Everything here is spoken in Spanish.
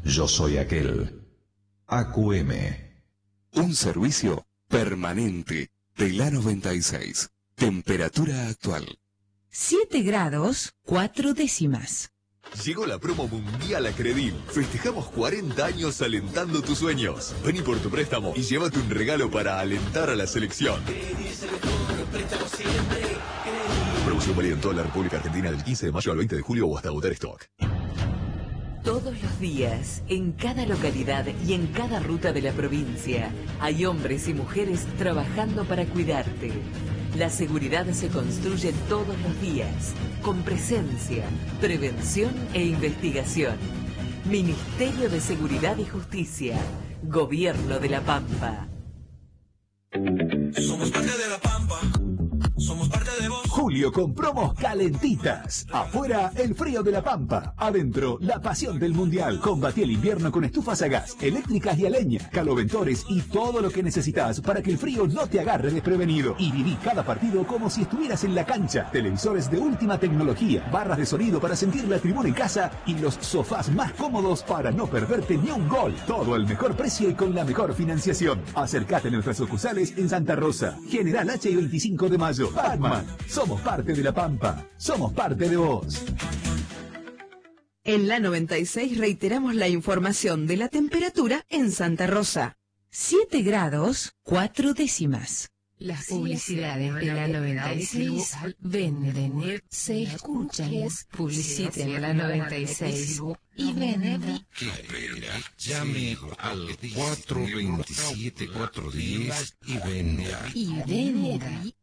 Yo soy aquel. AQM. Un servicio permanente de la 96. Temperatura actual. 7 grados, 4 décimas. Llegó la promo mundial a Credil. Festejamos 40 años alentando tus sueños. Vení por tu préstamo y llévate un regalo para alentar a la selección. Promoción válida en toda la República Argentina del 15 de mayo al 20 de julio o hasta agotar stock. Todos los días, en cada localidad y en cada ruta de la provincia, hay hombres y mujeres trabajando para cuidarte. La seguridad se construye todos los días, con presencia, prevención e investigación. Ministerio de Seguridad y Justicia, Gobierno de La Pampa. Somos parte de La Pampa. Somos parte de vos. Julio con promos calentitas. Afuera, el frío de La Pampa. Adentro, la pasión del mundial. Combatí el invierno con estufas a gas, eléctricas y a leña, caloventores y todo lo que necesitas para que el frío no te agarre desprevenido. Y viví cada partido como si estuvieras en la cancha. Televisores de última tecnología, barras de sonido para sentir la tribuna en casa y los sofás más cómodos para no perderte ni un gol. Todo al mejor precio y con la mejor financiación. Acércate a nuestras sucursales en Santa Rosa, General H y 25 de Mayo. Pacman, somos parte de La Pampa, somos parte de vos. En la 96 reiteramos la información de la temperatura en Santa Rosa. 7 grados, 4 décimas. Las publicidades de la 96 venden, se escuchan, publiciten la 96 y venden. ¿Qué espera? Llame al 427-410 y venda. Y venda.